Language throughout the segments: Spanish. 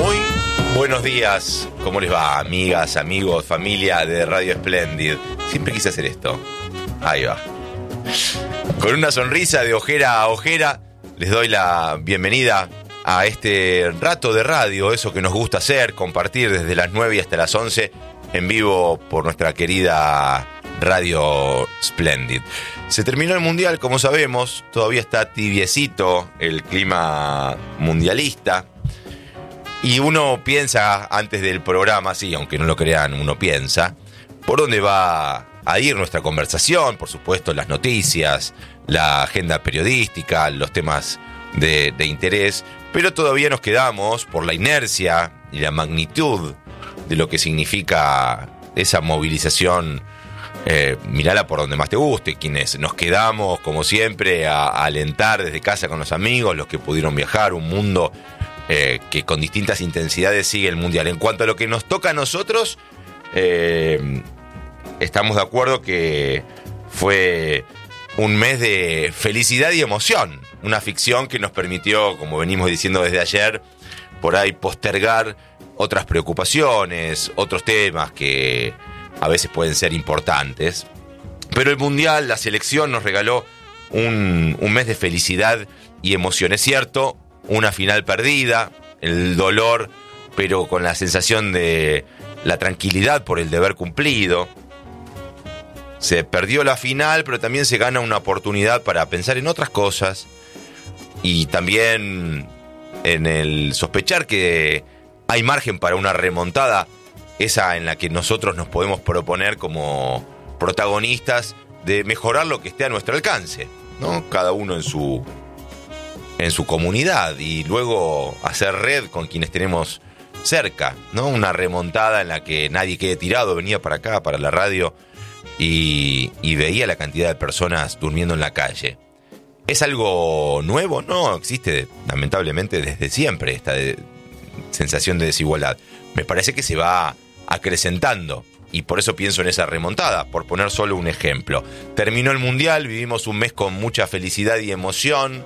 Muy buenos días, ¿cómo les va? Amigas, amigos, familia de Radio Splendid. Siempre quise hacer esto. Ahí va. Con una sonrisa de ojera a ojera, les doy la bienvenida a este rato de radio, eso que nos gusta hacer, compartir desde las 9 y hasta las 11 en vivo por nuestra querida Radio Splendid. Se terminó el Mundial, como sabemos, todavía está tibiecito el clima mundialista. Y uno piensa antes del programa, sí, aunque no lo crean, uno piensa, por dónde va a ir nuestra conversación, por supuesto, las noticias, la agenda periodística, los temas de interés, pero todavía nos quedamos por la inercia y la magnitud de lo que significa esa movilización. Mirala por donde más te guste, quienes nos quedamos, como siempre, a alentar desde casa con los amigos, los que pudieron viajar, un mundo que con distintas intensidades sigue el Mundial. En cuanto a lo que nos toca a nosotros, estamos de acuerdo que fue un mes de felicidad y emoción, una ficción que nos permitió, como venimos diciendo desde ayer, por ahí postergar otras preocupaciones, otros temas que a veces pueden ser importantes. Pero el Mundial, la selección nos regaló un mes de felicidad y emoción. Es cierto, una final perdida, el dolor, pero con la sensación de la tranquilidad por el deber cumplido. Se perdió la final, pero también se gana una oportunidad para pensar en otras cosas y también en el sospechar que hay margen para una remontada, esa en la que nosotros nos podemos proponer como protagonistas de mejorar lo que esté a nuestro alcance, ¿no? Cada uno en su comunidad y luego hacer red con quienes tenemos cerca, ¿no? Una remontada en la que nadie quede tirado. Venía para acá, para la radio, y veía la cantidad de personas durmiendo en la calle. ¿Es algo nuevo? No, existe lamentablemente desde siempre esta sensación de desigualdad. Me parece que se va acrecentando y por eso pienso en esa remontada, por poner solo un ejemplo. Terminó el Mundial, vivimos un mes con mucha felicidad y emoción.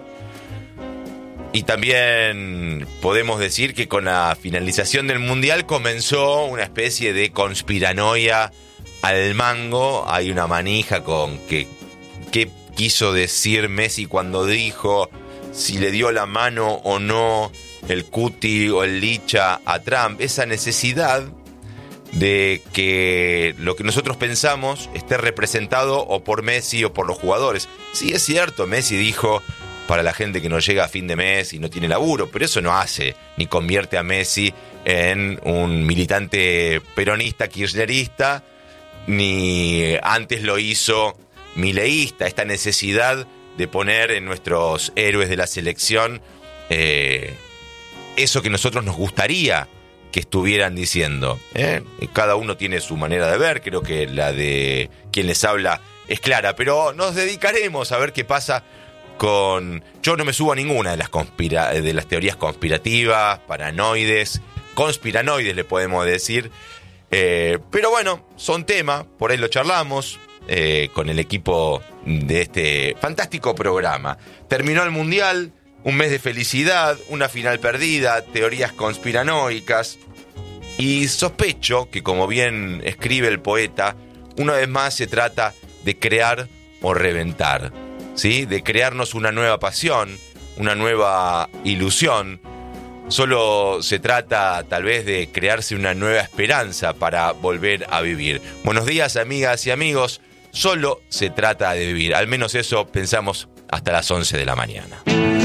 Y también podemos decir que con la finalización del Mundial comenzó una especie de conspiranoia al mango. Hay una manija con qué quiso decir Messi cuando dijo si le dio la mano o no el Cuti o el Licha a Trump. Esa necesidad de que lo que nosotros pensamos esté representado o por Messi o por los jugadores. Sí, es cierto, Messi dijo para la gente que no llega a fin de mes y no tiene laburo, pero eso no hace ni convierte a Messi en un militante peronista, kirchnerista, ni antes lo hizo mileísta. Esta necesidad de poner en nuestros héroes de la selección eso que nosotros nos gustaría que estuvieran diciendo, Cada uno tiene su manera de ver, creo que la de quien les habla es clara, pero nos dedicaremos a ver qué pasa con... Yo no me subo a ninguna de las teorías conspirativas, paranoides, conspiranoides le podemos decir, pero bueno, son temas, por ahí lo charlamos con el equipo de este fantástico programa. Terminó el Mundial, un mes de felicidad, una final perdida, teorías conspiranoicas, y sospecho que, como bien escribe el poeta, una vez más se trata de crear o reventar, ¿sí? De crearnos una nueva pasión, una nueva ilusión. Solo se trata tal vez de crearse una nueva esperanza para volver a vivir. Buenos días, amigas y amigos. Solo se trata de vivir. Al menos eso pensamos hasta las 11 de la mañana.